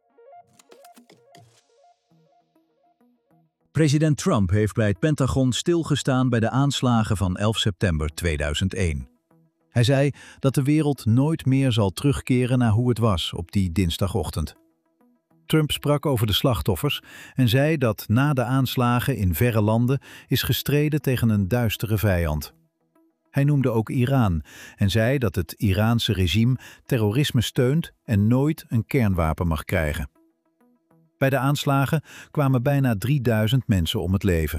President Trump heeft bij het Pentagon stilgestaan bij de aanslagen van elf september tweeduizend één. Hij zei dat de wereld nooit meer zal terugkeren naar hoe het was op die dinsdagochtend. Trump sprak over de slachtoffers en zei dat na de aanslagen in verre landen is gestreden tegen een duistere vijand. Hij noemde ook Iran en zei dat het Iraanse regime terrorisme steunt en nooit een kernwapen mag krijgen. Bij de aanslagen kwamen bijna drieduizend mensen om het leven.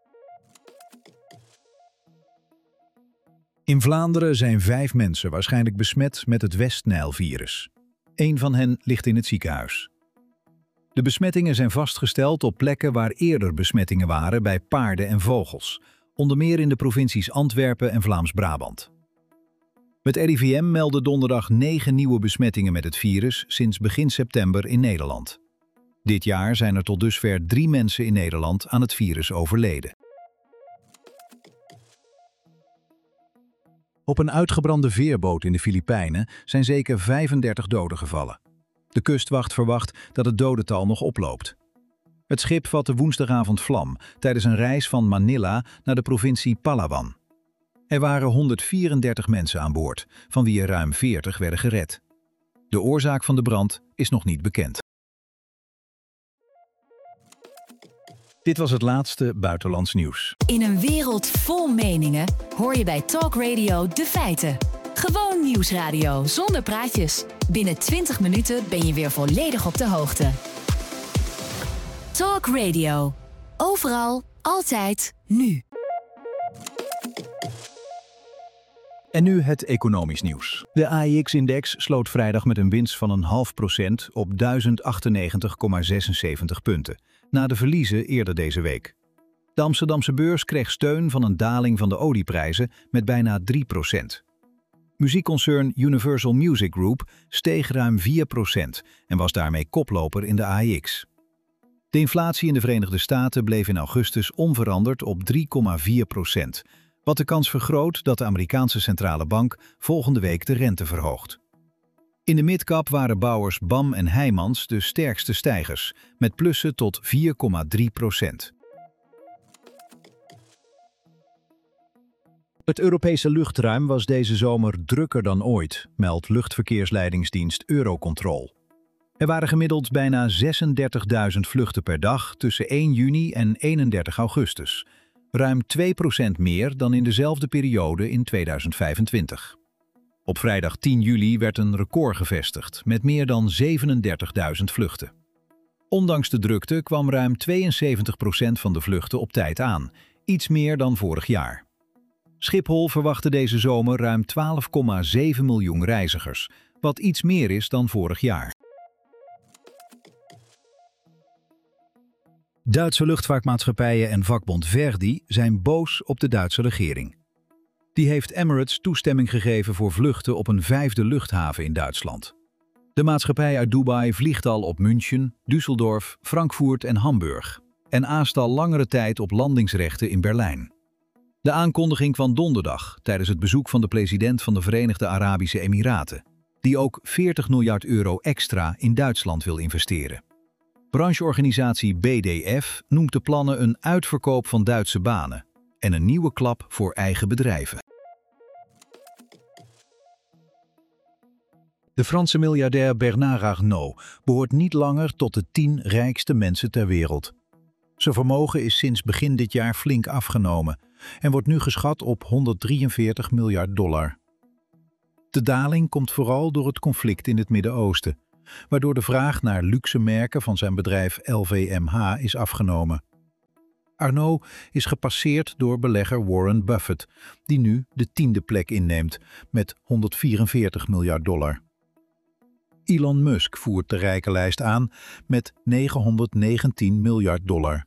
In Vlaanderen zijn vijf mensen waarschijnlijk besmet met het West-Nijl-virus. Eén van hen ligt in het ziekenhuis. De besmettingen zijn vastgesteld op plekken waar eerder besmettingen waren bij paarden en vogels, onder meer in de provincies Antwerpen en Vlaams-Brabant. Het R I V M meldde donderdag negen nieuwe besmettingen met het virus sinds begin september in Nederland. Dit jaar zijn er tot dusver drie mensen in Nederland aan het virus overleden. Op een uitgebrande veerboot in de Filipijnen zijn zeker vijfendertig doden gevallen. De kustwacht verwacht dat het dodental nog oploopt. Het schip vatte woensdagavond vlam tijdens een reis van Manila naar de provincie Palawan. Er waren honderdvierendertig mensen aan boord, van wie er ruim veertig werden gered. De oorzaak van de brand is nog niet bekend. Dit was het laatste buitenlands nieuws. In een wereld vol meningen hoor je bij Talk Radio de feiten. Gewoon nieuwsradio zonder praatjes. Binnen twintig minuten ben je weer volledig op de hoogte. Talk Radio. Overal, altijd, nu. En nu het economisch nieuws. De A I X-index sloot vrijdag met een winst van een half procent op duizend achtennegentig komma zesenzeventig punten, na de verliezen eerder deze week. De Amsterdamse beurs kreeg steun van een daling van de olieprijzen met bijna drie procent. Muziekconcern Universal Music Group steeg ruim vier procent en was daarmee koploper in de A I X. De inflatie in de Verenigde Staten bleef in augustus onveranderd op drie komma vier procent, wat de kans vergroot dat de Amerikaanse centrale bank volgende week de rente verhoogt. In de midcap waren bouwers B A M en Heijmans de sterkste stijgers, met plussen tot vier komma drie procent. Het Europese luchtruim was deze zomer drukker dan ooit, meldt luchtverkeersleidingsdienst Eurocontrol. Er waren gemiddeld bijna zesendertigduizend vluchten per dag tussen één juni en eenendertig augustus. Ruim twee procent meer dan in dezelfde periode in tweeduizend vijfentwintig. Op vrijdag tien juli werd een record gevestigd met meer dan zevenendertigduizend vluchten. Ondanks de drukte kwam ruim tweeënzeventig procent van de vluchten op tijd aan, iets meer dan vorig jaar. Schiphol verwachtte deze zomer ruim twaalf komma zeven miljoen reizigers, wat iets meer is dan vorig jaar. Duitse luchtvaartmaatschappijen en vakbond Verdi zijn boos op de Duitse regering. Die heeft Emirates toestemming gegeven voor vluchten op een vijfde luchthaven in Duitsland. De maatschappij uit Dubai vliegt al op München, Düsseldorf, Frankfurt en Hamburg en aast al langere tijd op landingsrechten in Berlijn. De aankondiging kwam donderdag tijdens het bezoek van de president van de Verenigde Arabische Emiraten, die ook veertig miljard euro extra in Duitsland wil investeren. Brancheorganisatie B D F noemt de plannen een uitverkoop van Duitse banen en een nieuwe klap voor eigen bedrijven. De Franse miljardair Bernard Arnault behoort niet langer tot de tien rijkste mensen ter wereld. Zijn vermogen is sinds begin dit jaar flink afgenomen en wordt nu geschat op honderddrieënveertig miljard dollar. De daling komt vooral door het conflict in het Midden-Oosten, waardoor de vraag naar luxe merken van zijn bedrijf L V M H is afgenomen. Arnault is gepasseerd door belegger Warren Buffett, die nu de tiende plek inneemt met honderdvierenveertig miljard dollar. Elon Musk voert de rijkenlijst aan met negenhonderdnegentien miljard dollar.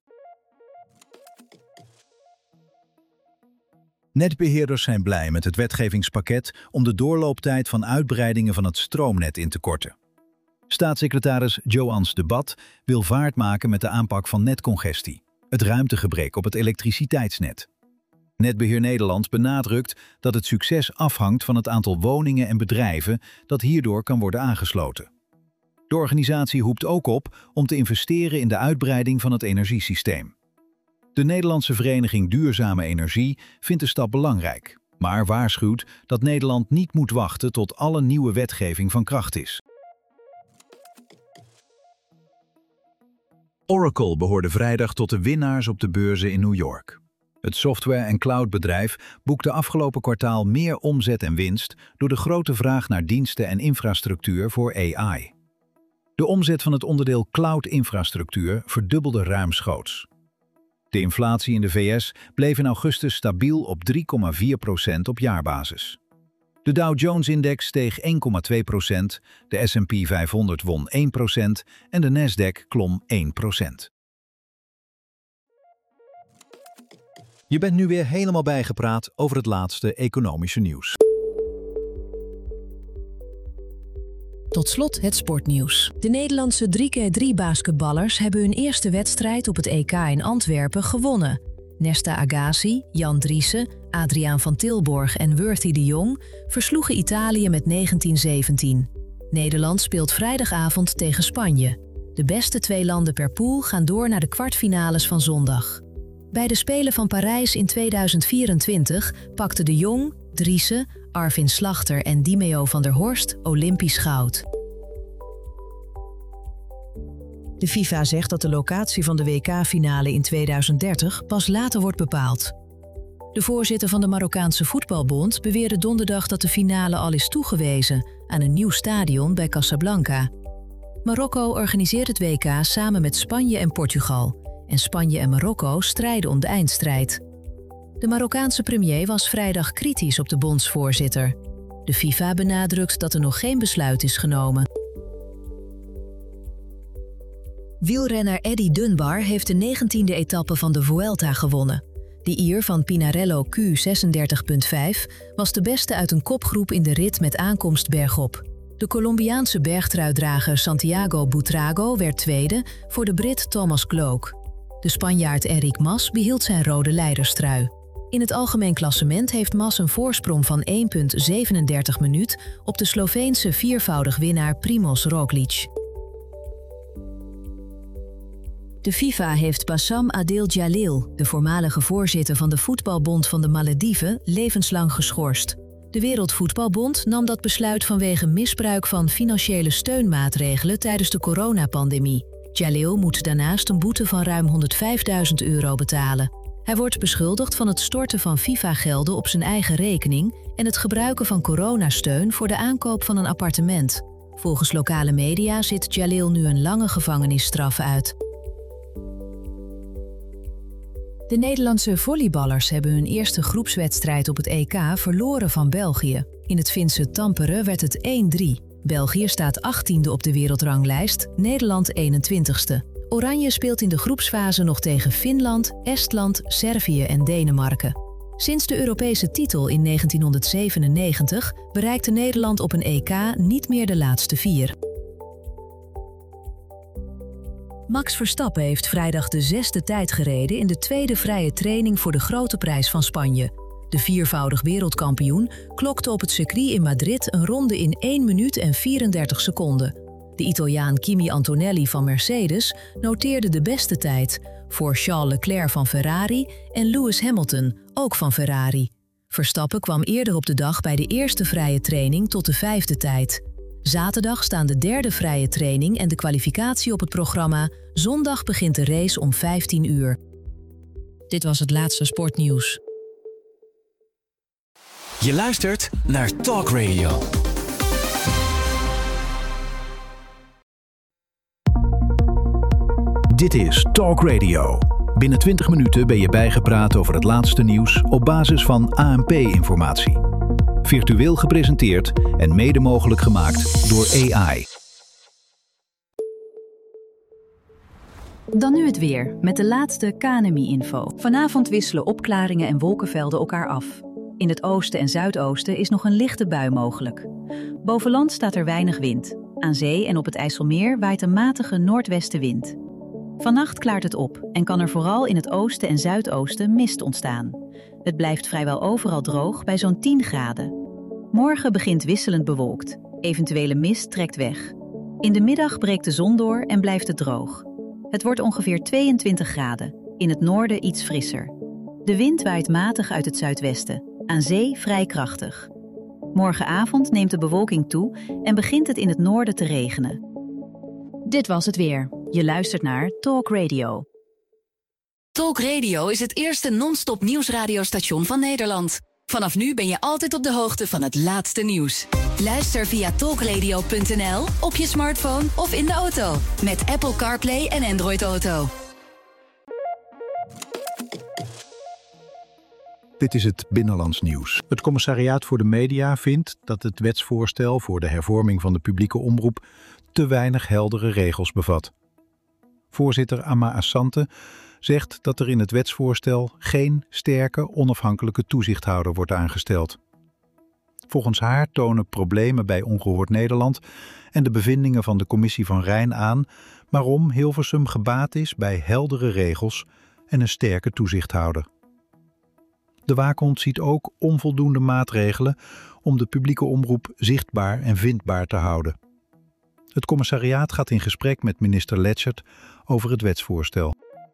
Netbeheerders zijn blij met het wetgevingspakket om de doorlooptijd van uitbreidingen van het stroomnet in te korten. Staatssecretaris Joans de Bat wil vaart maken met de aanpak van netcongestie, het ruimtegebrek op het elektriciteitsnet. Netbeheer Nederland benadrukt dat het succes afhangt van het aantal woningen en bedrijven dat hierdoor kan worden aangesloten. De organisatie roept ook op om te investeren in de uitbreiding van het energiesysteem. De Nederlandse Vereniging Duurzame Energie vindt de stap belangrijk, maar waarschuwt dat Nederland niet moet wachten tot alle nieuwe wetgeving van kracht is. Oracle behoorde vrijdag tot de winnaars op de beurzen in New York. Het software- en cloudbedrijf boekte afgelopen kwartaal meer omzet en winst door de grote vraag naar diensten en infrastructuur voor A I. De omzet van het onderdeel cloud-infrastructuur verdubbelde ruimschoots. De inflatie in de V S bleef in augustus stabiel op drie komma vier procent op jaarbasis. De Dow Jones-index steeg één komma twee procent, de S en P vijfhonderd won één procent en de Nasdaq klom één procent. Je bent nu weer helemaal bijgepraat over het laatste economische nieuws. Tot slot het sportnieuws. De Nederlandse drie keer drie basketballers hebben hun eerste wedstrijd op het E K in Antwerpen gewonnen. Nesta Agassi, Jan Driessen, Adriaan van Tilborg en Worthy de Jong versloegen Italië met negentien zeventien. Nederland speelt vrijdagavond tegen Spanje. De beste twee landen per pool gaan door naar de kwartfinales van zondag. Bij de Spelen van Parijs in tweeduizend vierentwintig pakten de Jong, Driessen, Arvin Slachter en Dimeo van der Horst Olympisch goud. De FIFA zegt dat de locatie van de W K-finale in tweeduizend dertig pas later wordt bepaald. De voorzitter van de Marokkaanse Voetbalbond beweerde donderdag dat de finale al is toegewezen aan een nieuw stadion bij Casablanca. Marokko organiseert het W K samen met Spanje en Portugal. En Spanje en Marokko strijden om de eindstrijd. De Marokkaanse premier was vrijdag kritisch op de bondsvoorzitter. De FIFA benadrukt dat er nog geen besluit is genomen. Wielrenner Eddie Dunbar heeft de negentiende etappe van de Vuelta gewonnen. De Ier van Pinarello Q zesendertig komma vijf was de beste uit een kopgroep in de rit met aankomst bergop. De Colombiaanse bergtruidrager Santiago Buitrago werd tweede voor de Brit Thomas Glock. De Spanjaard Enric Mas behield zijn rode leiderstrui. In het algemeen klassement heeft Mas een voorsprong van één komma zevenendertig minuut op de Sloveense viervoudig winnaar Primož Roglič. De FIFA heeft Bassam Adil Jalil, de voormalige voorzitter van de Voetbalbond van de Malediven, levenslang geschorst. De Wereldvoetbalbond nam dat besluit vanwege misbruik van financiële steunmaatregelen tijdens de coronapandemie. Jalil moet daarnaast een boete van ruim honderdvijfduizend euro betalen. Hij wordt beschuldigd van het storten van FIFA-gelden op zijn eigen rekening en het gebruiken van coronasteun voor de aankoop van een appartement. Volgens lokale media zit Jalil nu een lange gevangenisstraf uit. De Nederlandse volleyballers hebben hun eerste groepswedstrijd op het E K verloren van België. In het Finse Tampere werd het één drie. België staat achttiende op de wereldranglijst, Nederland eenentwintigste. Oranje speelt in de groepsfase nog tegen Finland, Estland, Servië en Denemarken. Sinds de Europese titel in negentienhonderdzevenennegentig bereikte Nederland op een E K niet meer de laatste vier. Max Verstappen heeft vrijdag de zesde tijd gereden in de tweede vrije training voor de Grote Prijs van Spanje. De viervoudig wereldkampioen klokte op het circuit in Madrid een ronde in één minuut en vierendertig seconden. De Italiaan Kimi Antonelli van Mercedes noteerde de beste tijd, voor Charles Leclerc van Ferrari en Lewis Hamilton, ook van Ferrari. Verstappen kwam eerder op de dag bij de eerste vrije training tot de vijfde tijd. Zaterdag staan de derde vrije training en de kwalificatie op het programma. Zondag begint de race om vijftien uur. Dit was het laatste sportnieuws. Je luistert naar Talk Radio. Dit is Talk Radio. Binnen twintig minuten ben je bijgepraat over het laatste nieuws op basis van A N P-informatie. Virtueel gepresenteerd en mede mogelijk gemaakt door A I. Dan nu het weer, met de laatste K N M I-info. Vanavond wisselen opklaringen en wolkenvelden elkaar af. In het oosten en zuidoosten is nog een lichte bui mogelijk. Boven land staat er weinig wind. Aan zee en op het IJsselmeer waait een matige noordwestenwind. Vannacht klaart het op en kan er vooral in het oosten en zuidoosten mist ontstaan. Het blijft vrijwel overal droog bij zo'n tien graden. Morgen begint wisselend bewolkt. Eventuele mist trekt weg. In de middag breekt de zon door en blijft het droog. Het wordt ongeveer tweeëntwintig graden, in het noorden iets frisser. De wind waait matig uit het zuidwesten, aan zee vrij krachtig. Morgenavond neemt de bewolking toe en begint het in het noorden te regenen. Dit was het weer. Je luistert naar Talk Radio. Talk Radio is het eerste non-stop nieuwsradiostation van Nederland. Vanaf nu ben je altijd op de hoogte van het laatste nieuws. Luister via talkradio punt n l, op je smartphone of in de auto. Met Apple CarPlay en Android Auto. Dit is het Binnenlands Nieuws. Het Commissariaat voor de Media vindt dat het wetsvoorstel voor de hervorming van de publieke omroep te weinig heldere regels bevat. Voorzitter Amma Asante zegt dat er in het wetsvoorstel geen sterke, onafhankelijke toezichthouder wordt aangesteld. Volgens haar tonen problemen bij Ongehoord Nederland en de bevindingen van de Commissie van Rijn aan waarom Hilversum gebaat is bij heldere regels en een sterke toezichthouder. De waakhond ziet ook onvoldoende maatregelen om de publieke omroep zichtbaar en vindbaar te houden. Het commissariaat gaat in gesprek met minister Letschert over het wetsvoorstel.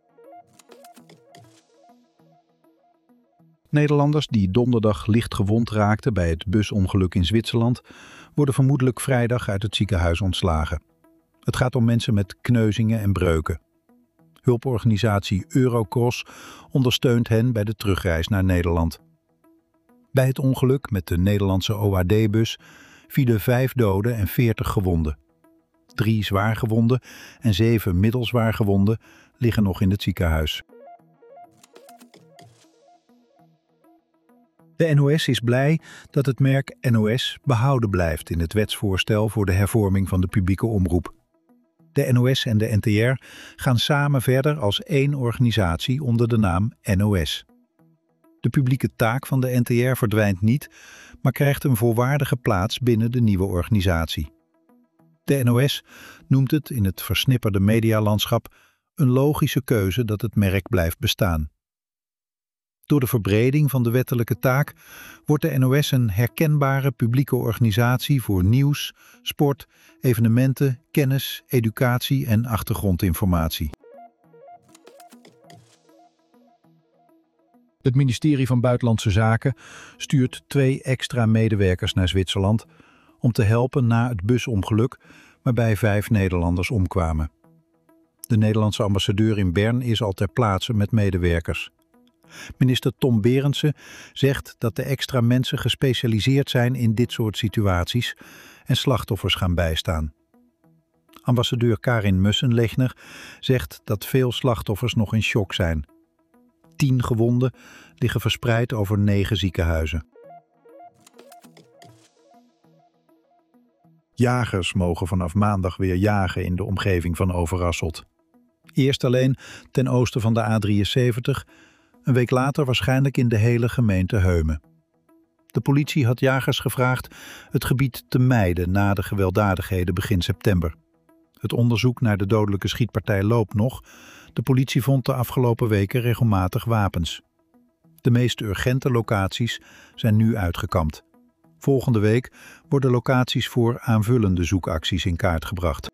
Nederlanders die donderdag licht gewond raakten bij het busongeluk in Zwitserland worden vermoedelijk vrijdag uit het ziekenhuis ontslagen. Het gaat om mensen met kneuzingen en breuken. Hulporganisatie Eurocross ondersteunt hen bij de terugreis naar Nederland. Bij het ongeluk met de Nederlandse O A D-bus vielen vijf doden en veertig gewonden. Drie zwaargewonden en zeven middelzwaargewonden liggen nog in het ziekenhuis. De N O S is blij dat het merk N O S behouden blijft in het wetsvoorstel voor de hervorming van de publieke omroep. De N O S en de N T R gaan samen verder als één organisatie onder de naam N O S. De publieke taak van de N T R verdwijnt niet, maar krijgt een volwaardige plaats binnen de nieuwe organisatie. De N O S noemt het in het versnipperde medialandschap een logische keuze dat het merk blijft bestaan. Door de verbreding van de wettelijke taak wordt de N O S een herkenbare publieke organisatie voor nieuws, sport, evenementen, kennis, educatie en achtergrondinformatie. Het ministerie van Buitenlandse Zaken stuurt twee extra medewerkers naar Zwitserland om te helpen na het busongeluk waarbij vijf Nederlanders omkwamen. De Nederlandse ambassadeur in Bern is al ter plaatse met medewerkers. Minister Tom Berendsen zegt dat de extra mensen gespecialiseerd zijn in dit soort situaties en slachtoffers gaan bijstaan. Ambassadeur Karin Mussenlechner zegt dat veel slachtoffers nog in shock zijn. Tien gewonden liggen verspreid over negen ziekenhuizen. Jagers mogen vanaf maandag weer jagen in de omgeving van Overasselt. Eerst alleen ten oosten van de A drieënzeventig, een week later waarschijnlijk in de hele gemeente Heumen. De politie had jagers gevraagd het gebied te mijden na de gewelddadigheden begin september. Het onderzoek naar de dodelijke schietpartij loopt nog. De politie vond de afgelopen weken regelmatig wapens. De meest urgente locaties zijn nu uitgekampt. Volgende week worden locaties voor aanvullende zoekacties in kaart gebracht.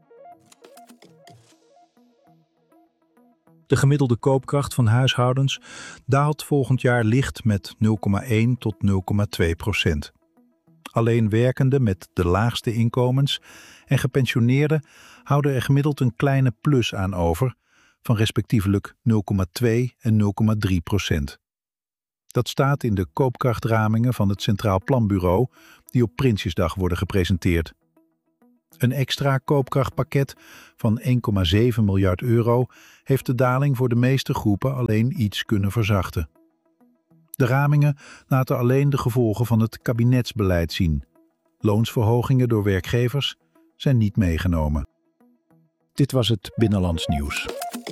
De gemiddelde koopkracht van huishoudens daalt volgend jaar licht met nul komma één tot nul komma twee procent. Alleen werkenden met de laagste inkomens en gepensioneerden houden er gemiddeld een kleine plus aan over van respectievelijk nul komma twee en nul komma drie procent. Dat staat in de koopkrachtramingen van het Centraal Planbureau die op Prinsjesdag worden gepresenteerd. Een extra koopkrachtpakket van één komma zeven miljard euro heeft de daling voor de meeste groepen alleen iets kunnen verzachten. De ramingen laten alleen de gevolgen van het kabinetsbeleid zien. Loonsverhogingen door werkgevers zijn niet meegenomen. Dit was het Binnenlands Nieuws.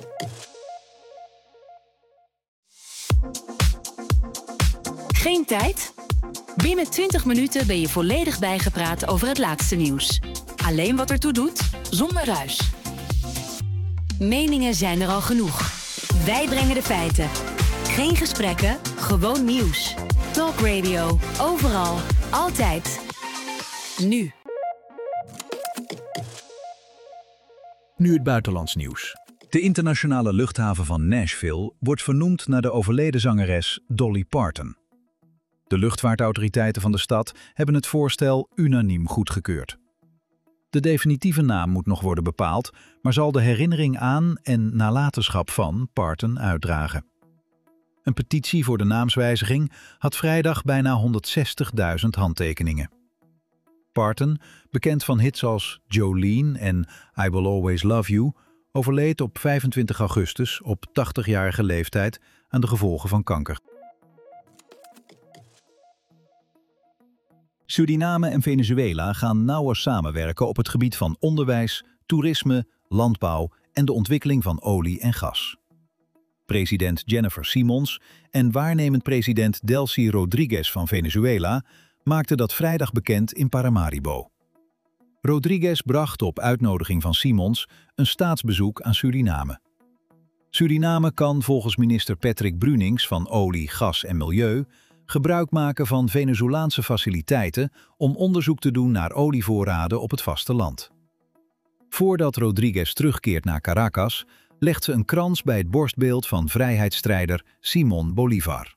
Geen tijd? Binnen twintig minuten ben je volledig bijgepraat over het laatste nieuws. Alleen wat ertoe doet, zonder ruis. Meningen zijn er al genoeg. Wij brengen de feiten. Geen gesprekken, gewoon nieuws. Talk Radio, overal, altijd. Nu. Nu het buitenlands nieuws. De internationale luchthaven van Nashville wordt vernoemd naar de overleden zangeres Dolly Parton. De luchtvaartautoriteiten van de stad hebben het voorstel unaniem goedgekeurd. De definitieve naam moet nog worden bepaald, maar zal de herinnering aan en nalatenschap van Parton uitdragen. Een petitie voor de naamswijziging had vrijdag bijna honderdzestigduizend handtekeningen. Parton, bekend van hits als Jolene en I Will Always Love You, overleed op vijfentwintig augustus op tachtigjarige leeftijd aan de gevolgen van kanker. Suriname en Venezuela gaan nauwer samenwerken op het gebied van onderwijs, toerisme, landbouw en de ontwikkeling van olie en gas. President Jennifer Simons en waarnemend president Delcy Rodriguez van Venezuela maakten dat vrijdag bekend in Paramaribo. Rodriguez bracht op uitnodiging van Simons een staatsbezoek aan Suriname. Suriname kan volgens minister Patrick Brunings van Olie, Gas en Milieu gebruik maken van Venezolaanse faciliteiten om onderzoek te doen naar olievoorraden op het vasteland. Voordat Rodriguez terugkeert naar Caracas, legt ze een krans bij het borstbeeld van vrijheidsstrijder Simón Bolívar.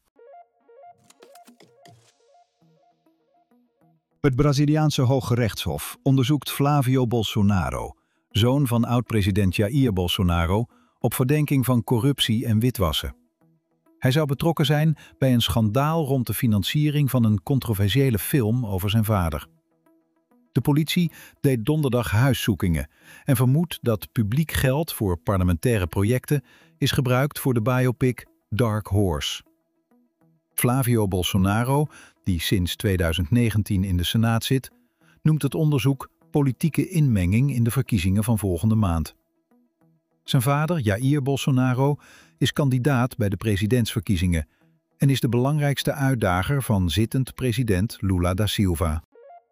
Het Braziliaanse Hooggerechtshof onderzoekt Flávio Bolsonaro, zoon van oud-president Jair Bolsonaro, op verdenking van corruptie en witwassen. Hij zou betrokken zijn bij een schandaal rond de financiering van een controversiële film over zijn vader. De politie deed donderdag huiszoekingen en vermoedt dat publiek geld voor parlementaire projecten is gebruikt voor de biopic Dark Horse. Flávio Bolsonaro, die sinds tweeduizend negentien in de Senaat zit, noemt het onderzoek politieke inmenging in de verkiezingen van volgende maand. Zijn vader, Jair Bolsonaro, is kandidaat bij de presidentsverkiezingen en is de belangrijkste uitdager van zittend president Lula da Silva.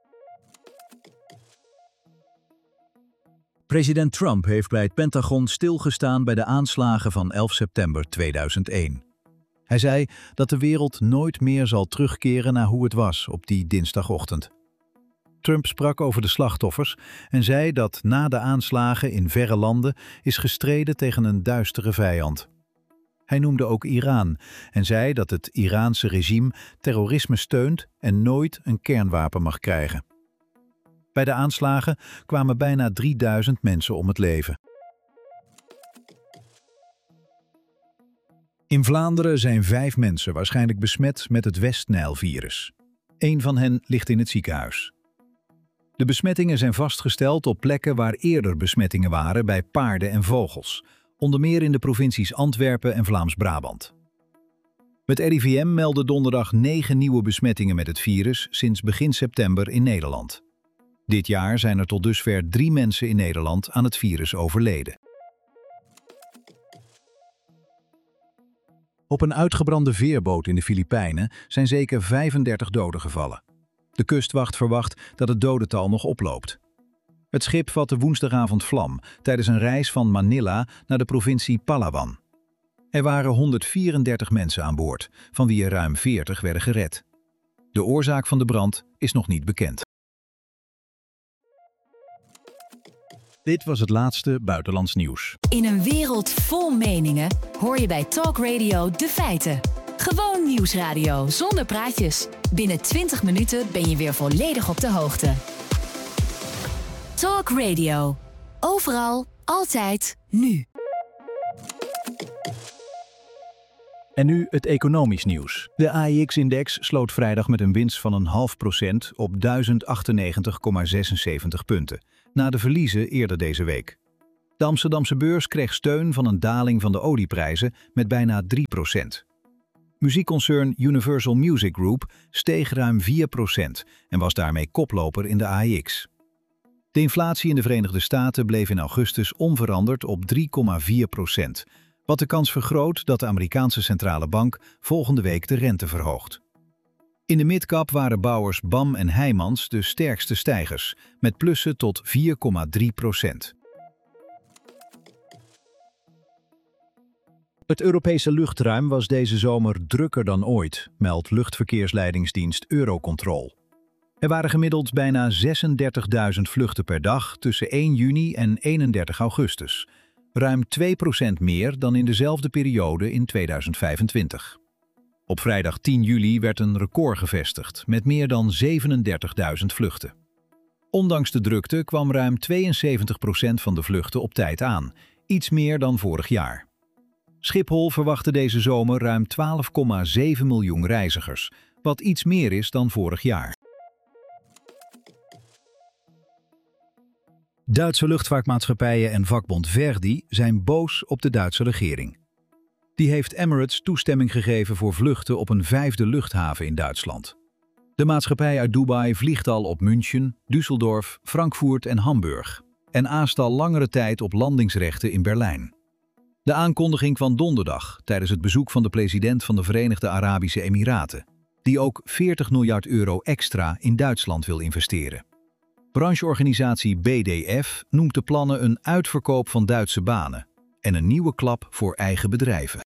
President Trump heeft bij het Pentagon stilgestaan bij de aanslagen van elf september tweeduizend één. Hij zei dat de wereld nooit meer zal terugkeren naar hoe het was op die dinsdagochtend. Trump sprak over de slachtoffers en zei dat na de aanslagen in verre landen is gestreden tegen een duistere vijand. Hij noemde ook Iran en zei dat het Iraanse regime terrorisme steunt en nooit een kernwapen mag krijgen. Bij de aanslagen kwamen bijna drieduizend mensen om het leven. In Vlaanderen zijn vijf mensen waarschijnlijk besmet met het West-Nijl-virus. Eén van hen ligt in het ziekenhuis. De besmettingen zijn vastgesteld op plekken waar eerder besmettingen waren bij paarden en vogels, onder meer in de provincies Antwerpen en Vlaams-Brabant. Het R I V M meldde donderdag negen nieuwe besmettingen met het virus sinds begin september in Nederland. Dit jaar zijn er tot dusver drie mensen in Nederland aan het virus overleden. Op een uitgebrande veerboot in de Filipijnen zijn zeker vijfendertig doden gevallen. De kustwacht verwacht dat het dodental nog oploopt. Het schip vatte woensdagavond vlam tijdens een reis van Manila naar de provincie Palawan. Er waren honderdvierendertig mensen aan boord, van wie er ruim veertig werden gered. De oorzaak van de brand is nog niet bekend. Dit was het laatste buitenlands nieuws. In een wereld vol meningen hoor je bij Talk Radio de feiten. Gewoon nieuwsradio zonder praatjes. Binnen twintig minuten ben je weer volledig op de hoogte. Talk Radio. Overal, altijd, nu. En nu het economisch nieuws. De A I X-index sloot vrijdag met een winst van een half procent op duizend achtennegentig komma zesenzeventig punten. na de verliezen eerder deze week. De Amsterdamse beurs kreeg steun van een daling van de olieprijzen met bijna drie procent. Muziekconcern Universal Music Group steeg ruim vier procent en was daarmee koploper in de A E X. De inflatie in de Verenigde Staten bleef in augustus onveranderd op drie komma vier procent, wat de kans vergroot dat de Amerikaanse centrale bank volgende week de rente verhoogt. In de midcap waren bouwers B A M en Heijmans de sterkste stijgers, met plussen tot vier komma drie procent. Het Europese luchtruim was deze zomer drukker dan ooit, meldt luchtverkeersleidingsdienst Eurocontrol. Er waren gemiddeld bijna zesendertigduizend vluchten per dag tussen één juni en eenendertig augustus. Ruim twee procent meer dan in dezelfde periode in tweeduizend vijfentwintig. Op vrijdag tien juli werd een record gevestigd met meer dan zevenendertigduizend vluchten. Ondanks de drukte kwam ruim tweeënzeventig procent van de vluchten op tijd aan, iets meer dan vorig jaar. Schiphol verwachtte deze zomer ruim twaalf komma zeven miljoen reizigers, wat iets meer is dan vorig jaar. Duitse luchtvaartmaatschappijen en vakbond Verdi zijn boos op de Duitse regering. Die heeft Emirates toestemming gegeven voor vluchten op een vijfde luchthaven in Duitsland. De maatschappij uit Dubai vliegt al op München, Düsseldorf, Frankfurt en Hamburg en aast al langere tijd op landingsrechten in Berlijn. De aankondiging kwam donderdag tijdens het bezoek van de president van de Verenigde Arabische Emiraten, die ook veertig miljard euro extra in Duitsland wil investeren. Brancheorganisatie B D F noemt de plannen een uitverkoop van Duitse banen en een nieuwe klap voor eigen bedrijven.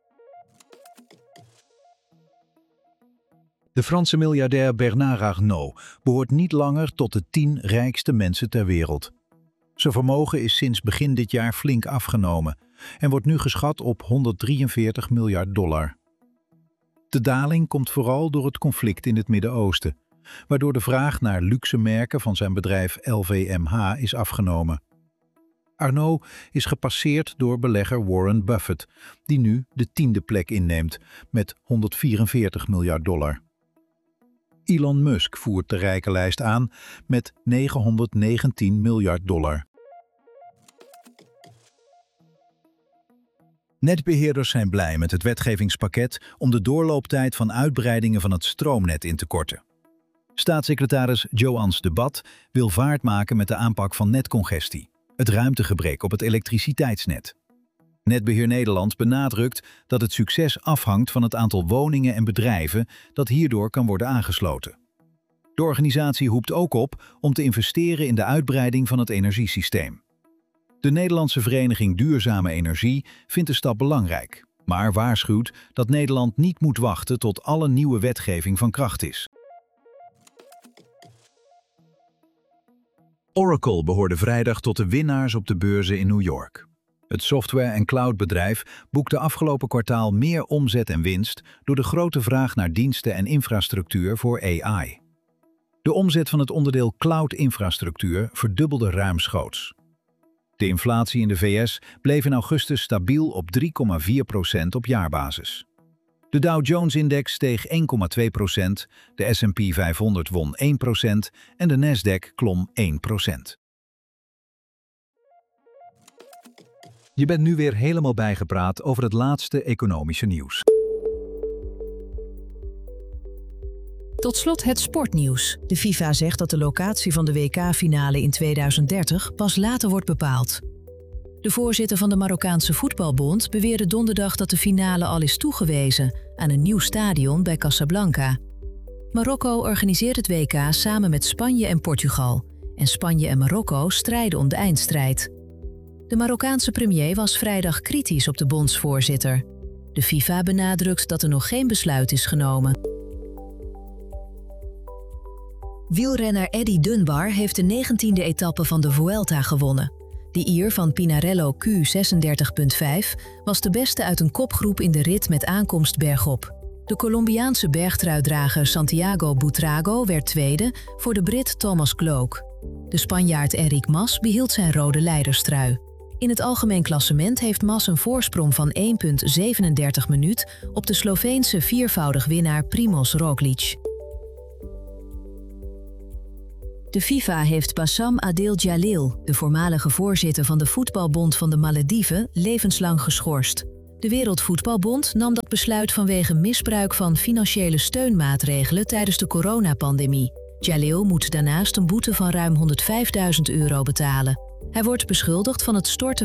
De Franse miljardair Bernard Arnault behoort niet langer tot de tien rijkste mensen ter wereld. Zijn vermogen is sinds begin dit jaar flink afgenomen en wordt nu geschat op honderddrieënveertig miljard dollar. De daling komt vooral door het conflict in het Midden-Oosten, waardoor de vraag naar luxe merken van zijn bedrijf L V M H is afgenomen. Arnault is gepasseerd door belegger Warren Buffett, die nu de tiende plek inneemt met honderdvierenveertig miljard dollar. Elon Musk voert de rijkenlijst aan met negenhonderdnegentien miljard dollar. Netbeheerders zijn blij met het wetgevingspakket om de doorlooptijd van uitbreidingen van het stroomnet in te korten. Staatssecretaris Joans de Bat wil vaart maken met de aanpak van netcongestie, het ruimtegebrek op het elektriciteitsnet. Netbeheer Nederland benadrukt dat het succes afhangt van het aantal woningen en bedrijven dat hierdoor kan worden aangesloten. De organisatie roept ook op om te investeren in de uitbreiding van het energiesysteem. De Nederlandse Vereniging Duurzame Energie vindt de stap belangrijk, maar waarschuwt dat Nederland niet moet wachten tot alle nieuwe wetgeving van kracht is. Oracle behoorde vrijdag tot de winnaars op de beurzen in New York. Het software- en cloudbedrijf boekte afgelopen kwartaal meer omzet en winst door de grote vraag naar diensten en infrastructuur voor A I. De omzet van het onderdeel cloud-infrastructuur verdubbelde ruimschoots. De inflatie in de V S bleef in augustus stabiel op drie komma vier procent op jaarbasis. De Dow Jones-index steeg één komma twee procent, de S en P vijfhonderd won één procent en de Nasdaq klom één procent. Je bent nu weer helemaal bijgepraat over het laatste economische nieuws. Tot slot het sportnieuws. De FIFA zegt dat de locatie van de W K-finale in tweeduizend dertig pas later wordt bepaald. De voorzitter van de Marokkaanse Voetbalbond beweerde donderdag dat de finale al is toegewezen aan een nieuw stadion bij Casablanca. Marokko organiseert het W K samen met Spanje en Portugal. En Spanje en Marokko strijden om de eindstrijd. De Marokkaanse premier was vrijdag kritisch op de bondsvoorzitter. De FIFA benadrukt dat er nog geen besluit is genomen. Wielrenner Eddy Dunbar heeft de negentiende etappe van de Vuelta gewonnen. De Ier van Pinarello Q zesendertig komma vijf was de beste uit een kopgroep in de rit met aankomst bergop. De Colombiaanse bergtruidrager Santiago Buitrago werd tweede voor de Brit Thomas Glock. De Spanjaard Enric Mas behield zijn rode leiderstrui. In het algemeen klassement heeft Mas een voorsprong van één komma zevenendertig minuut op de Sloveense viervoudig winnaar Primož Roglič. De FIFA heeft Bassam Adil Jalil, de voormalige voorzitter van de Voetbalbond van de Malediven, levenslang geschorst. De Wereldvoetbalbond nam dat besluit vanwege misbruik van financiële steunmaatregelen tijdens de coronapandemie. Jalil moet daarnaast een boete van ruim honderdvijfduizend euro betalen. Hij wordt beschuldigd van het storten